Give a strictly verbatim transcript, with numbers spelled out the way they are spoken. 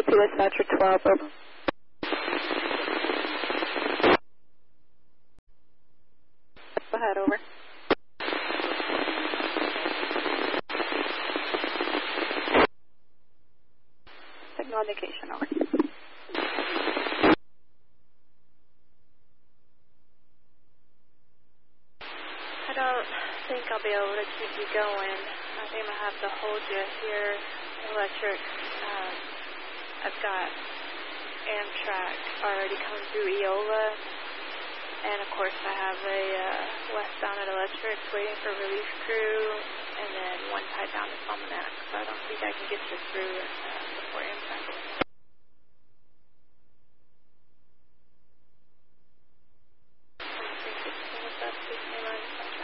to dispatcher twelve, over. Go ahead, over. Signal indication, over. I don't think I'll be able to keep you going. I think I have to hold you here. Electric. Um, I've got Amtrak already coming through Eola. And of course I have a uh, westbound at Electric waiting for relief crew. And then one tied down to Salmonac. So I don't think I can get you through uh, before Amtrak.